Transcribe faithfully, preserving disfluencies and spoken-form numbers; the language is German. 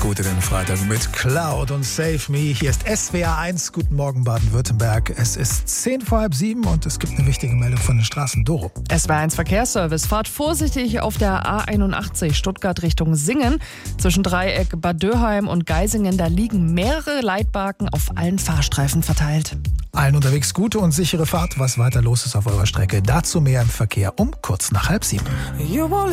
gut in den Freitag mit Cloud und Save Me. Hier ist S W R eins. Guten Morgen, Baden-Württemberg. Es ist zehn vor halb sieben und es gibt eine wichtige Meldung von den Straßen. Doro. S W R eins Verkehrsservice. Fahrt vorsichtig auf der A einundachtzig Stuttgart Richtung Singen. Zwischen Dreieck Bad Dürheim und Geisingen, da liegen mehrere Leitbalken auf allen Fahrstreifen verteilt. Allen unterwegs gute und sichere Fahrt. Was weiter los ist auf eurer Strecke, dazu mehr im Verkehr um kurz nach halb sieben.